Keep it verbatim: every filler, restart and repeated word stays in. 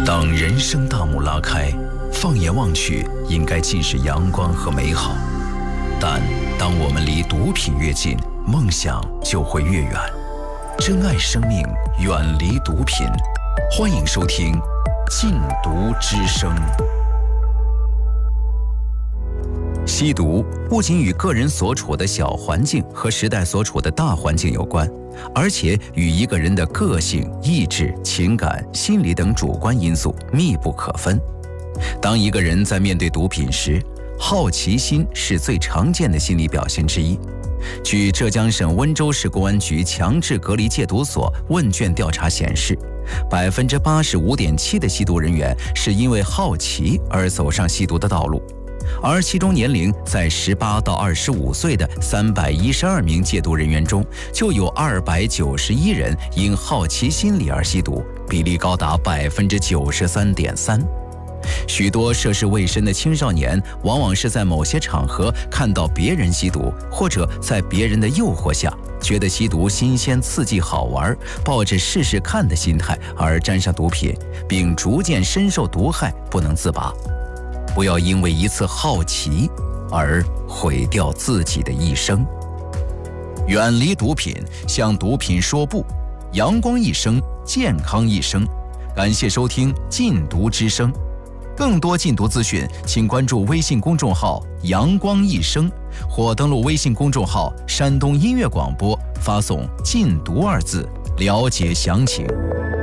当人生大幕拉开，放眼望去，应该尽是阳光和美好。但当我们离毒品越近，梦想就会越远。珍爱生命，远离毒品。欢迎收听《禁毒之声》。吸毒不仅与个人所处的小环境和时代所处的大环境有关，而且与一个人的个性、意志、情感、心理等主观因素密不可分。当一个人在面对毒品时，好奇心是最常见的心理表现之一。据浙江省温州市公安局强制隔离戒毒所问卷调查显示，百分之八十五点七的吸毒人员是因为好奇而走上吸毒的道路。而其中年龄在十八到二十五岁的三百一十二名戒毒人员中，就有二百九十一人因好奇心理而吸毒，比例高达百分之九十三点三。许多涉世未深的青少年，往往是在某些场合看到别人吸毒，或者在别人的诱惑下，觉得吸毒新鲜刺激好玩，抱着试试看的心态而沾上毒品，并逐渐深受毒害，不能自拔。不要因为一次好奇而毁掉自己的一生。远离毒品，向毒品说不，阳光一生，健康一生。感谢收听禁毒之声。更多禁毒资讯，请关注微信公众号阳光一生，或登录微信公众号山东音乐广播，发送禁毒二字了解详情。